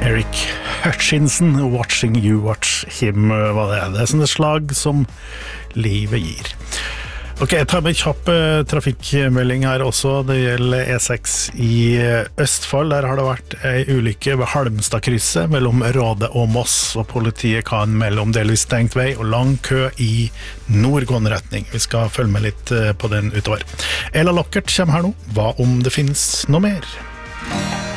Eric Hutchinson, Watching You Watch Him, hva det er. Det er sånne slag som livet gir. Ok, jeg tar med kjapp trafikkmelding her også. Det gjelder E6 i Østfold. Der har det vært en ulykke ved Halmstadkrysset mellom Råde og Moss, og politiet kan melde om delvis stengt vei og lang kø i nordgående retning. Vi skal følge med litt på den utover. Ella Lockert kommer her nå. Hva om det finnes noe mer?